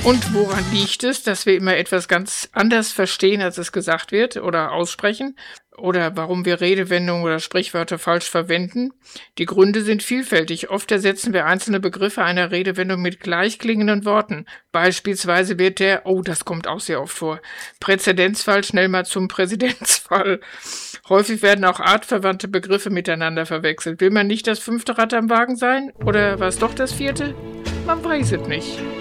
Und woran liegt es, dass wir immer etwas ganz anders verstehen, als es gesagt wird oder aussprechen? Oder warum wir Redewendungen oder Sprichwörter falsch verwenden? Die Gründe sind vielfältig. Oft ersetzen wir einzelne Begriffe einer Redewendung mit gleichklingenden Worten. Beispielsweise wird das kommt auch sehr oft vor, Präzedenzfall schnell mal zum Präzedenzfall. Häufig werden auch artverwandte Begriffe miteinander verwechselt. Will man nicht das 5. Rad am Wagen sein? Oder war es doch das 4.? Man weiß es nicht.